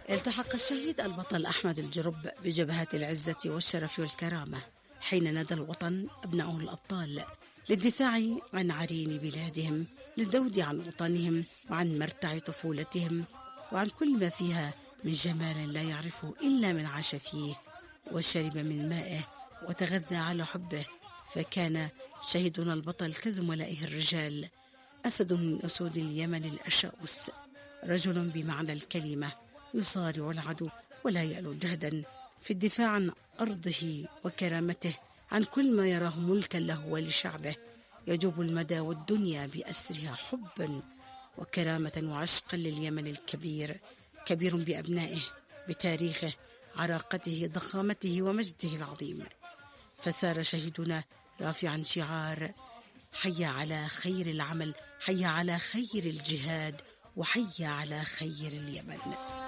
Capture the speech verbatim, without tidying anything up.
التحق الشهيد البطل أحمد الجرب بجبهات العزة والشرف والكرامة حين نادى الوطن أبنائه الأبطال للدفاع عن عرين بلادهم، للذود عن وطنهم وعن مرتع طفولتهم وعن كل ما فيها من جمال لا يعرفه إلا من عاش فيه وشرب من مائه وتغذى على حبه. فكان شهيدنا البطل كزملائه الرجال أسد من أسود اليمن الأشأس، رجل بمعنى الكلمة يصارع العدو ولا يألو جهدا في الدفاع عن أرضه وكرامته، عن كل ما يراه ملكا له ولشعبه، يجوب المدى والدنيا بأسرها حبا وكرامة وعشقا لليمن الكبير، كبير بأبنائه، بتاريخه، عراقته، ضخامته ومجده العظيم. فسار شهيدنا رافعا شعار حي على خير العمل، حي على خير الجهاد، وحي على خير اليمن.